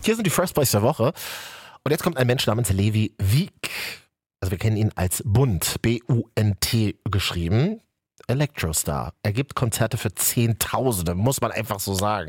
Hier sind die First Boys der Woche. Und jetzt kommt ein Mensch namens Levi Wieck. Also wir kennen ihn als Bunt, B-U-N-T geschrieben. Electrostar. Er gibt Konzerte für Zehntausende, muss man einfach so sagen.